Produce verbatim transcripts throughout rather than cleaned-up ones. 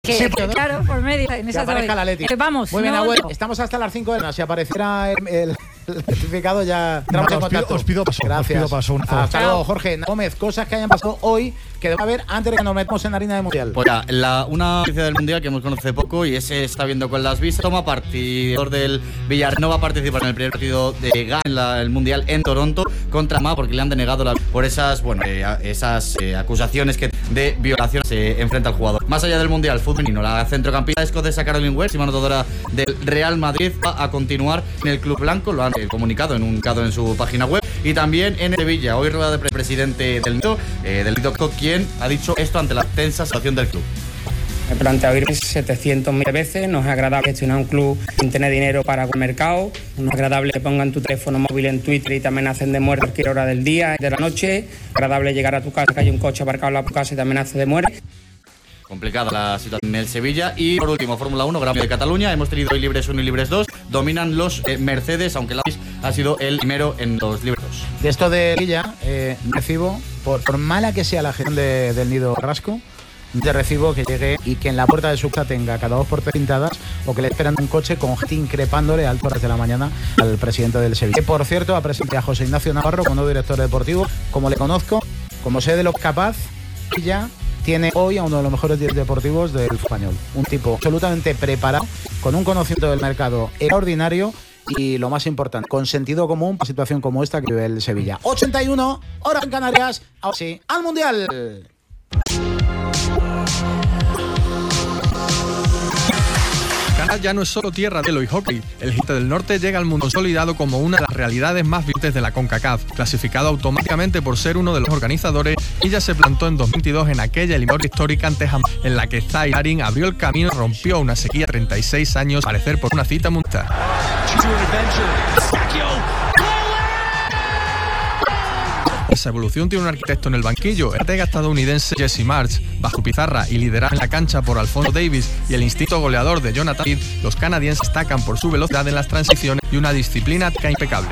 Que, sí, que, claro, por medio. En esa aparezca la Leti. Eh, vamos. Muy bien, no, abuelo. no. Estamos hasta las cinco de la noche. Si apareciera el, el, el certificado, ya no, entramos en os, contacto. pido, os pido paso. Gracias. Os pido paso. Un Hasta luego, Jorge Gómez. Cosas que hayan pasado hoy que debe haber antes de que nos metamos en la harina del Mundial. Pues ya, la, una noticia del Mundial que hemos conocido hace poco y ese está viendo con las visas. Toma partidor del Villarreal. No va a participar en el primer partido de G A en la, el Mundial en Toronto contra M A porque le han denegado la, por esas bueno eh, esas eh, acusaciones que de violación se enfrenta al jugador. Más allá del Mundial, fútbol femenino, la centrocampista escocesa Caroline West y manotadora del Real Madrid va a continuar en el club blanco, lo han eh, comunicado en un comunicado en su página web, y también en Sevilla. Hoy rueda de pre presidente del Nido, eh, del Nido, quien ha dicho esto ante la tensa situación del club. Me he planteado ir setecientas mil veces, no es agradable gestionar un club sin tener dinero para el mercado, no es agradable que pongan tu teléfono móvil en Twitter y te amenacen de muerte a cualquier hora del día y de la noche, es agradable llegar a tu casa, que hay un coche aparcado en la casa y te amenace de muerte. Complicada la situación en el Sevilla. Y por último, Fórmula uno, Gran Premio de Cataluña. Hemos tenido hoy libres uno y libres dos. Dominan los eh, Mercedes, aunque la ha sido el primero en los libres dos. De esto de Villa, eh, recibo, por, por mala que sea la gestión de, del Nido Carrasco, te recibo que llegue y que en la puerta de su casa tenga cada dos por tres pintadas o que le esperan un coche con gente increpándole a altas horas de la mañana al presidente del Sevilla. Que, por cierto, a presentar a José Ignacio Navarro como nuevo director deportivo. Como le conozco, como sé de lo capaz, Villa tiene hoy a uno de los mejores directores deportivos del español. Un tipo absolutamente preparado, con un conocimiento del mercado extraordinario y, lo más importante, con sentido común para una situación como esta que vive el Sevilla. ochenta y uno, hora en Canarias. Ahora sí, al Mundial. Canadá ya no es solo tierra de hielo y hockey. El Gigante del Norte llega al mundo consolidado como una de las realidades más vivas de la CONCACAF. Clasificado automáticamente por ser uno de los organizadores, ella se plantó en dos mil veintidós en aquella eliminatoria histórica ante Jamaica, en la que Zay Larin abrió el camino y rompió una sequía de treinta y seis años, al parecer por una cita mundial. Esa evolución tiene un arquitecto en el banquillo, el estratega estadounidense Jesse Marsh. Bajo pizarra y liderado en la cancha por Alphonso Davies y el instinto goleador de Jonathan Reed, los canadienses destacan por su velocidad en las transiciones y una disciplina táctica impecable.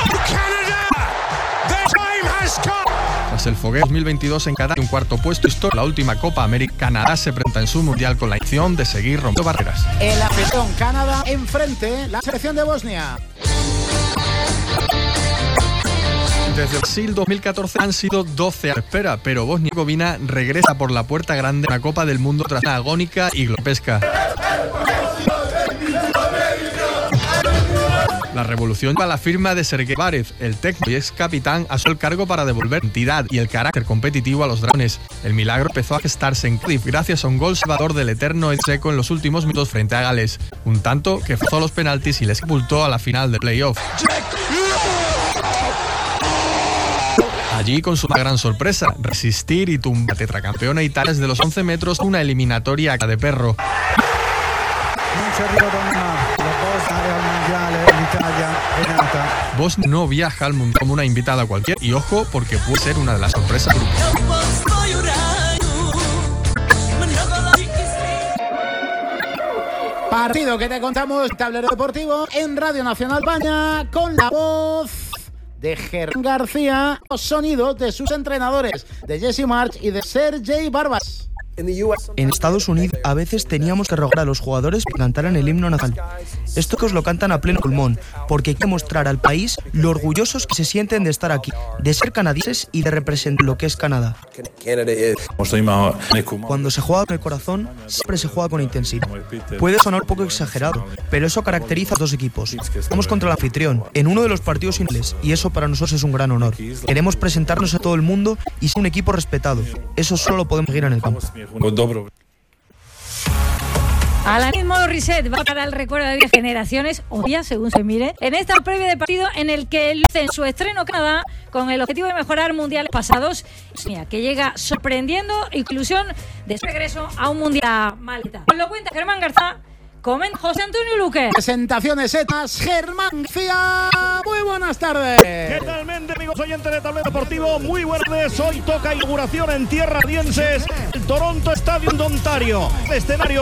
Tras el fogueo dos mil veintidós en Qatar y un cuarto puesto histórico, la última Copa América, Canadá se presenta en su mundial con la intención de seguir rompiendo barreras. El anfitrión Canadá enfrente, la selección de Bosnia. Desde Brasil dos mil catorce han sido doce a la espera, pero Bosnia y Herzegovina regresa por la puerta grande en la Copa del Mundo tras una agónica y glopesca. La revolución va a la firma de Sergei Varev, el técnico y ex capitán, asumió el cargo para devolver entidad y el carácter competitivo a los dragones. El milagro empezó a gestarse en Cardiff gracias a un gol salvador del eterno Ed Seco en los últimos minutos frente a Gales, un tanto que forzó los penaltis y les sepultó a la final de playoff. Allí, con su gran sorpresa, resistir y tumbar a tetracampeona Italia desde los once metros, una eliminatoria de perro. Bosnia no viaja al mundo como una invitada cualquiera y ojo porque puede ser una de las sorpresas del grupo. Partido que te contamos, tablero deportivo en Radio Nacional España con la voz de Germán García, los sonidos de sus entrenadores, de Jesse Marsh y de Sergei Barbas. En Estados Unidos a veces teníamos que rogar a los jugadores que cantaran el himno nacional. Esto que os lo cantan a pleno pulmón, porque hay que mostrar al país lo orgullosos que se sienten de estar aquí, de ser canadienses y de representar lo que es Canadá. Cuando se juega con el corazón, siempre se juega con intensidad. Puede sonar un poco exagerado, pero eso caracteriza a los dos equipos. Vamos contra el anfitrión, en uno de los partidos finales, y eso para nosotros es un gran honor. Queremos presentarnos a todo el mundo y ser un equipo respetado. Eso solo lo podemos conseguir en el campo. Alanis Morissette va para el recuerdo de generaciones, o ya según se mire, en esta previa de partido en el que luce en su estreno Canadá con el objetivo de mejorar mundiales pasados, que llega sorprendiendo inclusión de su regreso a un mundial maleta. Nos lo cuenta Germán García, comenta José Antonio Luque. Presentaciones etas, Germán García, muy buenas tardes. ¿Qué tal, mente, amigos oyentes de Tablero Deportivo? Muy buenas tardes. Hoy toca inauguración en tierra canadienses, el Toronto Stadium de Ontario. Escenario